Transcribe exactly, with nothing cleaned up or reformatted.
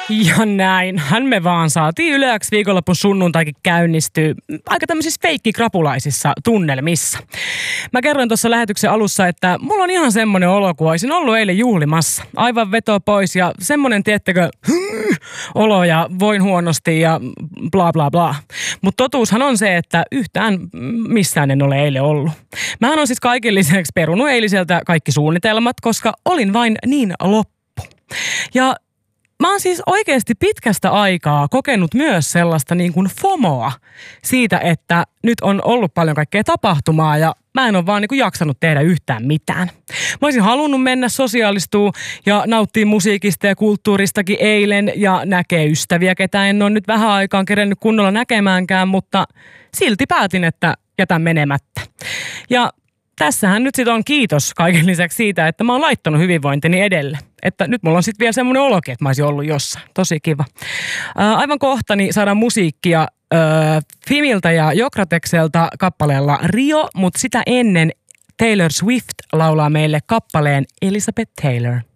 Ja näinhän me vaan saatiin yleäksi viikonlopun sunnuntaikin käynnistyy aika tämmöisissä feikkikrapulaisissa tunnelmissa. Mä kerroin tuossa lähetyksen alussa, että mulla on ihan semmoinen olo, kun olisin ollut eilen juhlimassa. Aivan veto pois ja semmoinen, tiettäkö, olo ja voin huonosti ja bla bla bla. Mutta totuushan on se, että yhtään missään en ole eilen ollut. Mähän on siis kaiken lisäksi perunut eiliseltä kaikki suunnitelmat, koska olin vain niin loppu. Ja mä oon siis oikeasti pitkästä aikaa kokenut myös sellaista niin kuin FOMOa siitä, että nyt on ollut paljon kaikkea tapahtumaa ja mä en ole vaan niin kuin jaksanut tehdä yhtään mitään. Mä olisin halunnut mennä sosiaalistua ja nauttia musiikista ja kulttuuristakin eilen ja näkee ystäviä, ketä en ole nyt vähän aikaan kerennyt kunnolla näkemäänkään, mutta silti päätin, että jätän menemättä. Ja tässähän nyt sitten on kiitos kaiken lisäksi siitä, että mä oon laittanut hyvinvointini edelle. Että nyt mulla on sitten vielä semmoinen olokin, että mä olisin ollut jossain. Tosi kiva. Ää, aivan kohta niin saadaan musiikkia ää, Fimiltä ja Jokratekselta kappaleella Rio, mutta sitä ennen Taylor Swift laulaa meille kappaleen Elizabeth Taylor.